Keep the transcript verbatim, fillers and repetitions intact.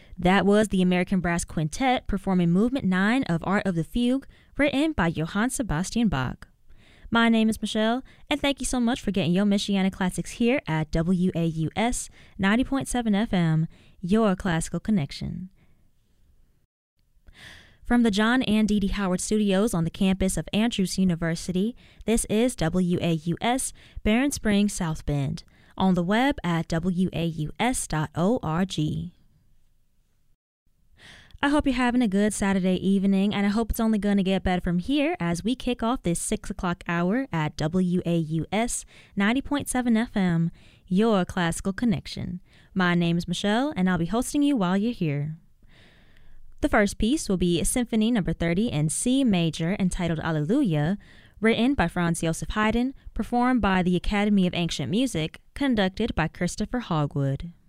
That was the American Brass Quintet performing Movement nine of Art of the Fugue, written by Johann Sebastian Bach. My name is Michelle, and thank you so much for getting your Michiana Classics here at W A U S ninety point seven F M, your classical connection. From the John and Dee Dee Howard Studios on the campus of Andrews University, this is W A U S Barron Springs, South Bend, on the web at W A U S dot org. I hope you're having a good Saturday evening, and I hope it's only going to get better from here as we kick off this six o'clock hour at W A U S ninety point seven F M, your classical connection. My name is Michelle, and I'll be hosting you while you're here. The first piece will be Symphony Number thirty in C major entitled Alleluia, written by Franz Joseph Haydn, performed by the Academy of Ancient Music, conducted by Christopher Hogwood.